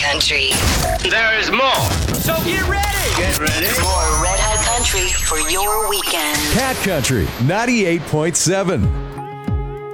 Country. There is more. So get ready. Get ready. More Red Hot Country for your weekend. Cat Country 98.7.